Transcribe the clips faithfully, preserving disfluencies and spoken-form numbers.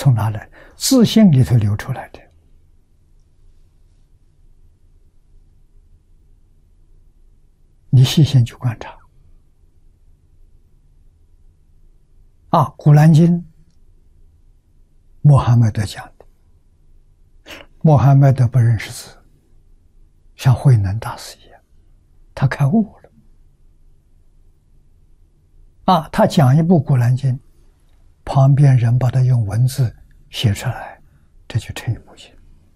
从哪来？自信里头流出来的。你细心去观察。啊，《古兰经》穆罕默德讲的，穆罕默德不认识字，像慧能大师一样，他开悟了。啊，他讲一部《古兰经》，旁边人把他用文字写出来，这就成一部经。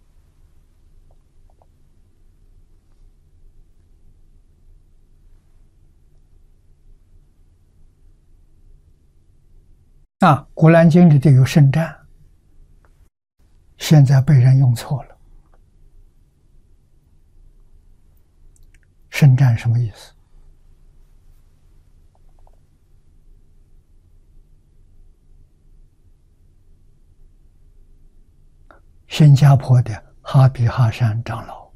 啊，《古兰经》里头有圣战，现在被人用错了。圣战什么意思？新加坡的哈比哈山长老，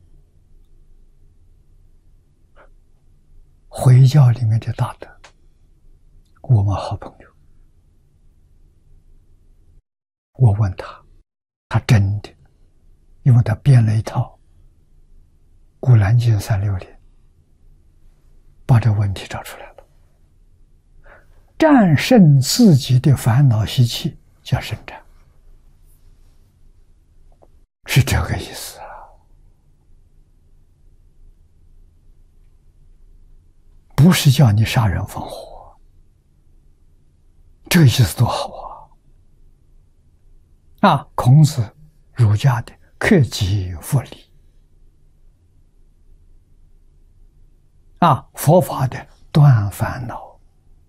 回教里面的大德，我们好朋友。我问他，他真的，因为他编了一套《古兰经》三六零，把这问题找出来了。战胜自己的烦恼习气叫圣战，是这个意思啊，不是叫你杀人放火，这意思多好啊！啊，孔子、儒家的克己复礼，啊，佛法的断烦恼、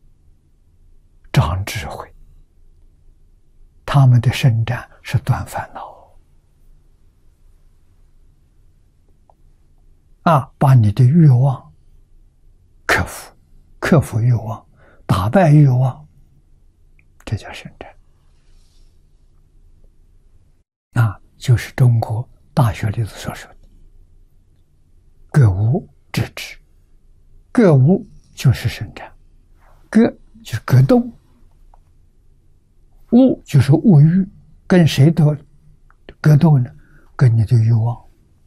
长智慧，他们的圣战是断烦恼，啊，把你的欲望克服，克服欲望，打败欲望，这叫圣战。啊，就是中国大学里头所说的格物致知，格物就是圣战，格就是格斗，物就是物欲，跟谁斗格斗呢？跟你的欲望，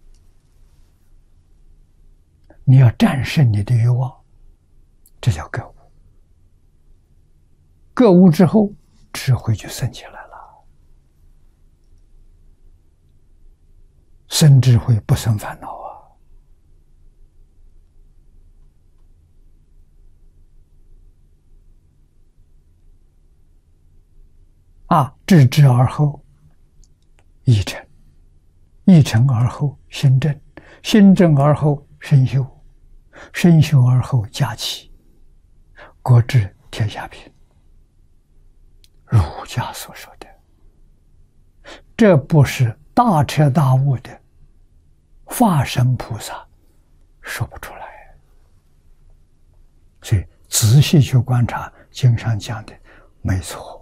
你要战胜你的欲望，这叫格物。格物之后，智慧就升起来了。生智慧不生烦恼啊！啊，知之而后意诚，意诚而后心正，心正而后身修，身修而后家齐，国治天下平。儒家所说的，这不是大彻大悟的法身菩萨说不出来，所以仔细去观察经上讲的没错。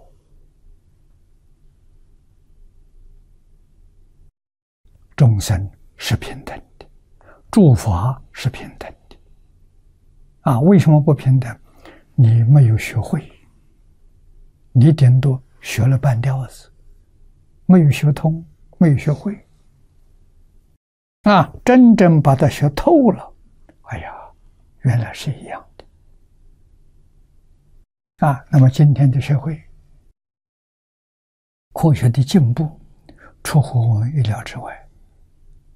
众生是平等的，诸法是平等的。啊，为什么不平等？你没有学会，你顶多学了半吊子，没有学通，没有学会。啊，真正把它学透了，哎呀，原来是一样的。啊，那么今天的社会，科学的进步出乎我们意料之外。